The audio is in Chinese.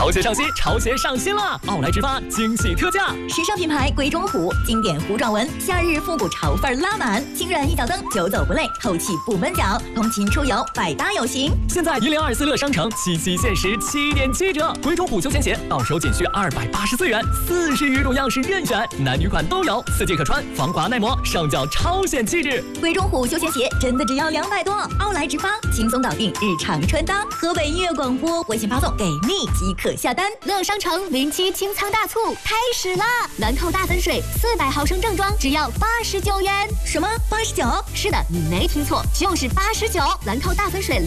潮鞋上新，潮鞋上新了！奥莱直发惊喜特价， 时尚品牌鬼冢虎，经典糊状纹，夏日复古潮范拉满，轻软一脚蹬，久走不累，透气不闷脚，通勤出游百搭有型。 现在1024乐商城七夕限时7.7折，鬼冢虎休闲鞋到手仅需284元，40余种样式任选，男女款都有，4季可穿，防滑耐磨，上脚超显气质。 鬼冢虎休闲鞋真的只要200多，奥莱直发轻松搞定日常穿搭。河北音乐广播微信发送给你即可下单。 乐商城07清仓大促开始啦！兰蔻大粉水400毫升正装只要89元。 什么89？ 是的，你没听错，就是89。兰蔻大粉水